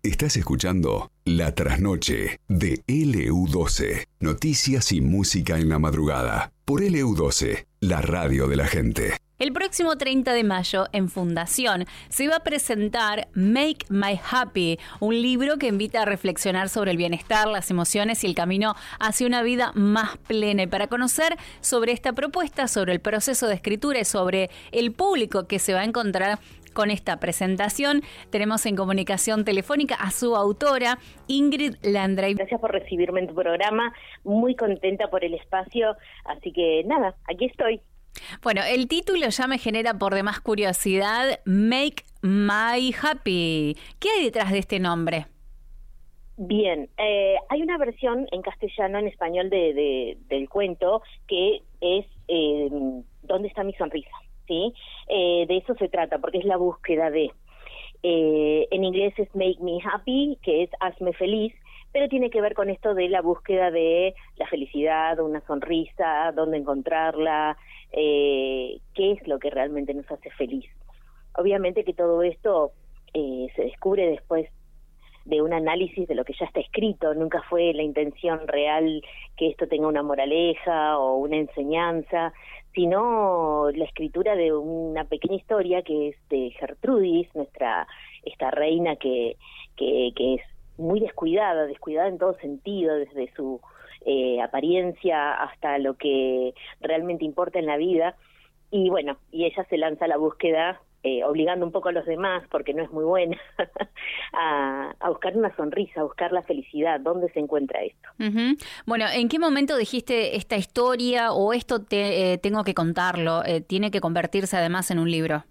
Estás escuchando La Trasnoche de LU12. Noticias y música en la madrugada. Por LU12, la radio de la gente. El próximo 30 de mayo, en Fundación, se va a presentar Make My Happy, un libro que invita a reflexionar sobre el bienestar, las emociones y el camino hacia una vida más plena. Y para conocer sobre esta propuesta, sobre el proceso de escritura y sobre el público que se va a encontrar con esta presentación, tenemos en comunicación telefónica a su autora, Ingrid Landry. Gracias por recibirme en tu programa, muy contenta por el espacio, así que nada, aquí estoy. Bueno, el título ya me genera por demás curiosidad, Make My Happy. ¿Qué hay detrás de este nombre? Bien, hay una versión en castellano, en español del cuento, que es ¿Dónde está mi sonrisa? ¿Sí? De eso se trata, porque es la búsqueda de... en inglés es Make Me Happy, que es hazme feliz, pero tiene que ver con esto de la búsqueda de la felicidad, una sonrisa, dónde encontrarla, qué es lo que realmente nos hace feliz. Obviamente que todo esto se descubre después de un análisis de lo que ya está escrito. Nunca fue la intención real que esto tenga una moraleja o una enseñanza, sino la escritura de una pequeña historia que es de Gertrudis, esta reina que es muy descuidada en todo sentido, desde su apariencia hasta lo que realmente importa en la vida. Y bueno, y ella se lanza a la búsqueda, obligando un poco a los demás, porque no es muy buena, a buscar una sonrisa, a buscar la felicidad. ¿Dónde se encuentra esto? Uh-huh. Bueno, ¿en qué momento dijiste esta historia o esto tengo que contarlo? ¿Tiene que convertirse además en un libro?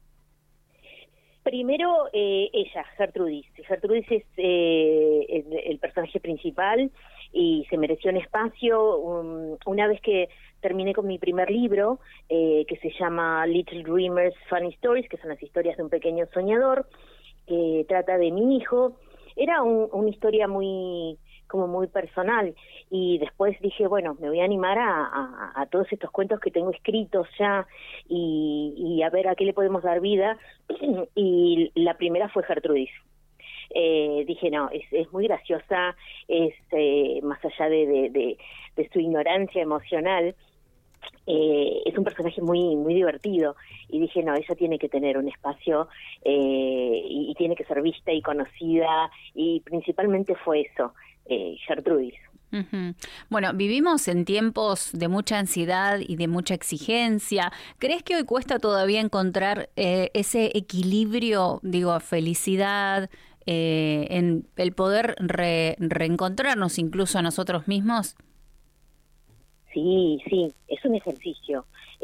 Primero, ella, Gertrudis. Gertrudis es el personaje principal y se mereció un espacio. Una vez que terminé con mi primer libro, que se llama Little Dreamers Funny Stories, que son las historias de un pequeño soñador, que trata de mi hijo. Era una historia muy personal, y después dije, bueno, me voy a animar a todos estos cuentos que tengo escritos ya y a ver a qué le podemos dar vida. Y la primera fue Gertrudis. Dije, no, es muy graciosa, es más allá de su ignorancia emocional, es un personaje muy muy divertido, y dije, no, ella tiene que tener un espacio y tiene que ser vista y conocida, y principalmente fue eso, Gertrudis. Uh-huh. Bueno, vivimos en tiempos de mucha ansiedad y de mucha exigencia. ¿Crees que hoy cuesta todavía encontrar ese equilibrio, felicidad, en el poder reencontrarnos incluso a nosotros mismos? Sí, es un ejercicio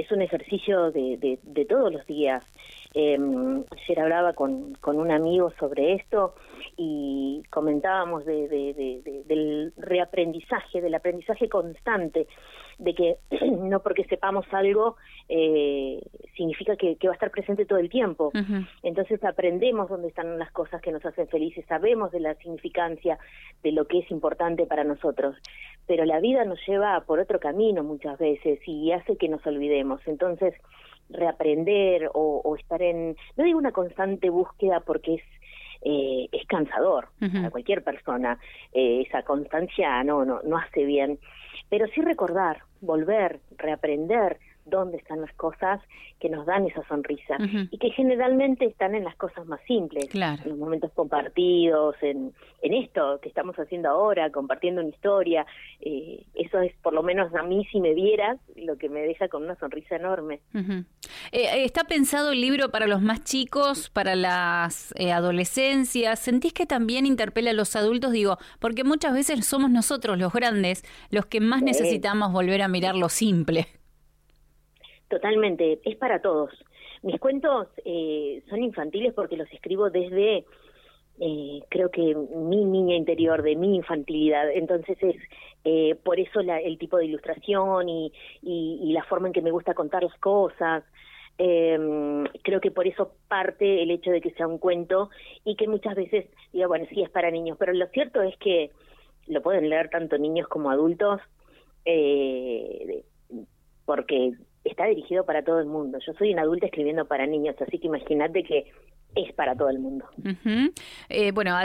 de todos los días. Ayer hablaba con un amigo sobre esto y comentábamos del reaprendizaje, del aprendizaje constante, de que no porque sepamos algo significa que va a estar presente todo el tiempo. Uh-huh. Entonces aprendemos dónde están las cosas que nos hacen felices, sabemos de la significancia de lo que es importante para nosotros, pero la vida nos lleva por otro camino muchas veces y hace que nos olvidemos. Entonces reaprender o estar no digo una constante búsqueda, porque es cansador. Uh-huh. Para cualquier persona, esa constancia no hace bien, pero sí recordar, volver, reaprender dónde están las cosas que nos dan esa sonrisa. Uh-huh. Y que generalmente están en las cosas más simples, claro, en los momentos compartidos, en esto que estamos haciendo ahora, compartiendo una historia. Eso es, por lo menos a mí, si me vieras, lo que me deja con una sonrisa enorme. Uh-huh. ¿Está pensado el libro para los más chicos, para las adolescencias? ¿Sentís que también interpela a los adultos? Porque muchas veces somos nosotros, los grandes, los que más necesitamos volver a mirar lo simple. Totalmente, es para todos. Mis cuentos son infantiles porque los escribo desde, creo que mi niña interior, de mi infantilidad. Entonces es por eso el tipo de ilustración y la forma en que me gusta contar las cosas. Creo que por eso parte el hecho de que sea un cuento, y que muchas veces digo, bueno, sí, es para niños, pero lo cierto es que lo pueden leer tanto niños como adultos, porque está dirigido para todo el mundo. Yo soy una adulta escribiendo para niños, así que imagínate que es para todo el mundo. Uh-huh. Bueno,